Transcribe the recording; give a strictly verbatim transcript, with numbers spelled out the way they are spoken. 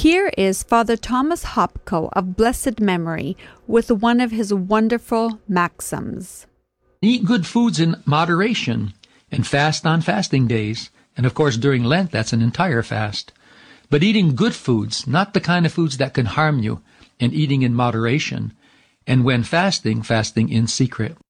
Here is Father Thomas Hopko of blessed memory with one of his wonderful maxims. Eat good foods in moderation and fast on fasting days. And of course, during Lent, that's an entire fast. But eating good foods, not the kind of foods that can harm you, and eating in moderation. And when fasting, fasting in secret.